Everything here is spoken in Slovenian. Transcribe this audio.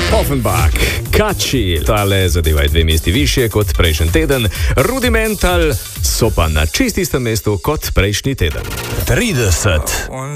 Offenbach, Kači, tale zadeva je 2 mesti višje kot prejšnji teden, Rudimental so pa na čisto istem mestu kot prejšnji teden. 30.